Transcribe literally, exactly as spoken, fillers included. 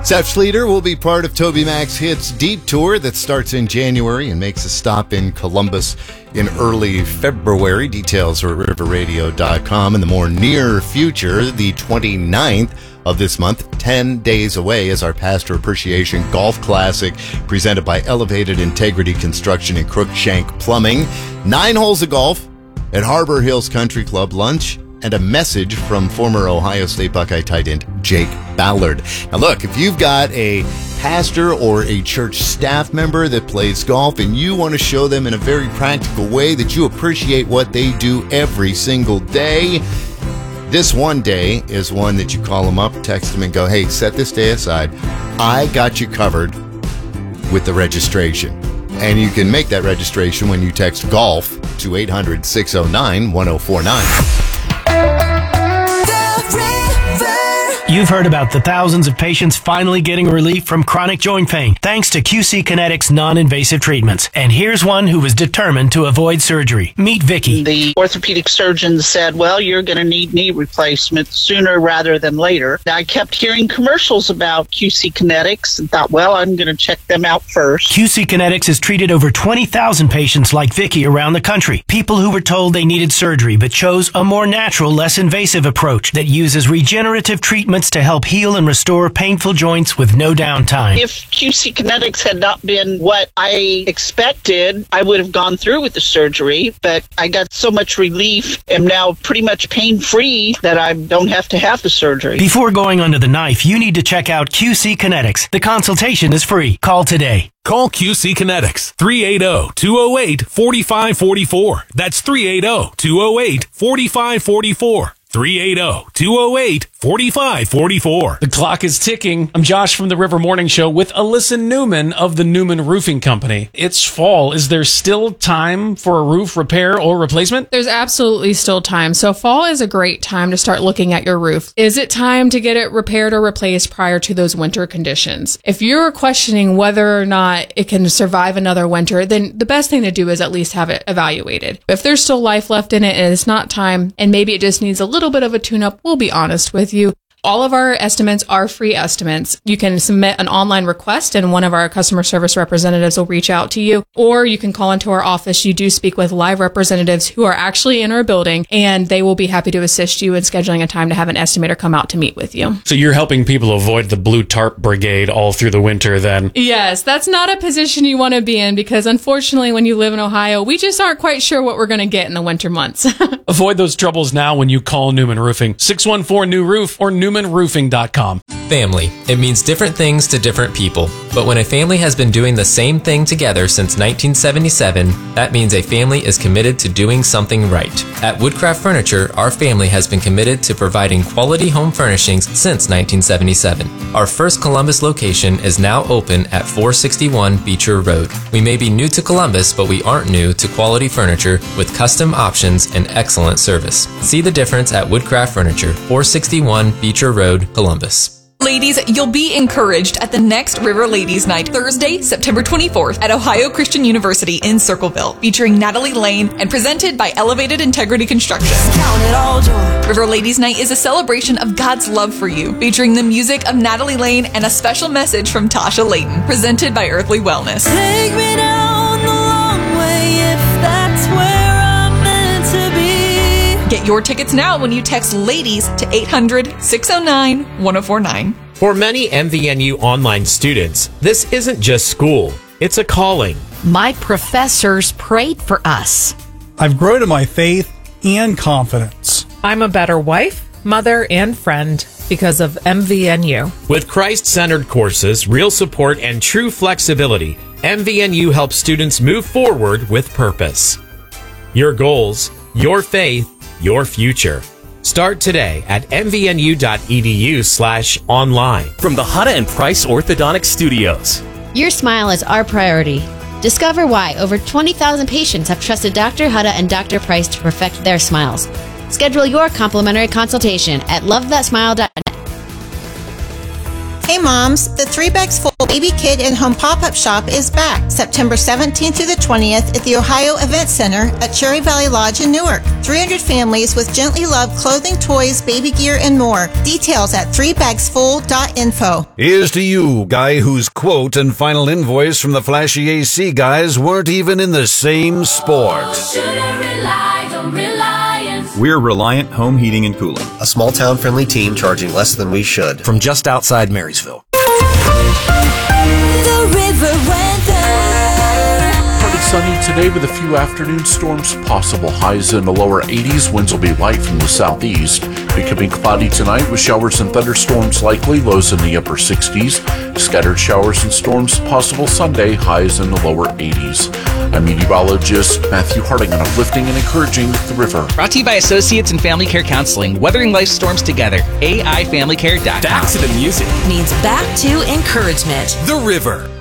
Zeph Schlueter will be part of TobyMac's Hits Deep Tour that starts in January and makes a stop in Columbus in early February. Details are at river radio dot com. In the more near future, the twenty-ninth of this month, ten days away, is our Pastor Appreciation Golf Classic presented by Elevated Integrity Construction and Crookshank Plumbing. Nine holes of golf at Harbor Hills Country Club, lunch, and a message from former Ohio State Buckeye tight end Jake Ballard. Now look, if you've got a pastor or a church staff member that plays golf and you want to show them in a very practical way that you appreciate what they do every single day, this one day is one that you call them up, text them, and go, hey, set this day aside. I got you covered with the registration. And you can make that registration when you text GOLF to eight hundred, six oh nine, one oh four nine. You've heard about the thousands of patients finally getting relief from chronic joint pain thanks to Q C Kinetics non-invasive treatments. And here's one who was determined to avoid surgery. Meet Vicky. The orthopedic surgeon said, well, you're going to need knee replacement sooner rather than later. I kept hearing commercials about Q C Kinetics and thought, well, I'm going to check them out first. Q C Kinetics has treated over twenty thousand patients like Vicky around the country. People who were told they needed surgery but chose a more natural, less invasive approach that uses regenerative treatments to help heal and restore painful joints with no downtime. If Q C Kinetics had not been what I expected, I would have gone through with the surgery, but I got so much relief, am now pretty much pain-free that I don't have to have the surgery. Before going under the knife, you need to check out Q C Kinetics. The consultation is free. Call today. Call Q C Kinetics, three eight zero, two zero eight, four five four four. That's three eight zero, two zero eight, four five four four. three eight zero, two zero eight, four five four four. The clock is ticking. I'm Josh from the River Morning Show with Alyssa Newman of the Newman Roofing Company. It's fall. Is there still time for a roof repair or replacement? There's absolutely still time. So fall is a great time to start looking at your roof. Is it time to get it repaired or replaced prior to those winter conditions? If you're questioning whether or not it can survive another winter, then the best thing to do is at least have it evaluated. If there's still life left in it and it's not time, and maybe it just needs a little bit of a tune-up, we'll be honest with you. All of our estimates are free estimates. You can submit an online request and one of our customer service representatives will reach out to you, or you can call into our office. You do speak with live representatives who are actually in our building, and they will be happy to assist you in scheduling a time to have an estimator come out to meet with you. So you're helping people avoid the blue tarp brigade all through the winter then? Yes, that's not a position you want to be in because unfortunately when you live in Ohio, we just aren't quite sure what we're going to get in the winter months. Avoid those troubles now when you call Newman Roofing, six one four new roof or newman roofing dot com. Family. It means different things to different people. But when a family has been doing the same thing together since nineteen seventy-seven, that means a family is committed to doing something right. At Woodcraft Furniture, our family has been committed to providing quality home furnishings since nineteen seventy-seven. Our first Columbus location is now open at four sixty-one Beecher Road. We may be new to Columbus, but we aren't new to quality furniture with custom options and excellent service. See the difference at Woodcraft Furniture, four sixty-one Beecher Road, Columbus. Ladies, you'll be encouraged at the next River Ladies Night, Thursday, September twenty-fourth at Ohio Christian University in Circleville, featuring Natalie Lane and presented by Elevated Integrity Construction. Count it all joy. River Ladies Night is a celebration of God's love for you, featuring the music of Natalie Lane and a special message from Tasha Layton, presented by Earthly Wellness. Take me down the long way if that's where I'm meant to be. Get your tickets now when you text LADIES to eight hundred, six oh nine, one oh four nine. For many M V N U online students, this isn't just school, it's a calling. My professors prayed for us. I've grown in my faith and confidence. I'm a better wife, mother, and friend because of M V N U. With Christ-centered courses, real support, and true flexibility, M V N U helps students move forward with purpose. Your goals, your faith, your future. Start today at mvnu.edu slash online. From the Hutta and Price Orthodontic Studios. Your smile is our priority. Discover why over twenty thousand patients have trusted Doctor Hutta and Doctor Price to perfect their smiles. Schedule your complimentary consultation at love that smile dot net. Hey moms, the Three Bags Full Baby Kid and Home Pop-Up Shop is back September seventeenth through the twentieth at the Ohio Event Center at Cherry Valley Lodge in Newark. three hundred families with gently loved clothing, toys, baby gear, and more. Details at three bags full dot info. Here's to you, guy whose quote and final invoice from the flashy A C guys weren't even in the same sport. We're Reliant Home Heating and Cooling, a small town friendly team charging less than we should. From just outside Marysville. The River Weather. Partly sunny today with a few afternoon storms possible. Highs in the lower eighties. Winds will be light from the southeast. Becoming cloudy tonight with showers and thunderstorms likely. Lows in the upper sixties. Scattered showers and storms possible Sunday. Highs in the lower eighties. I'm meteorologist Matthew Harding on Uplifting and Encouraging the River. Brought to you by Associates in Family Care Counseling. Weathering life storms together. A I family care dot com. Back to the music. Means back to encouragement. The River.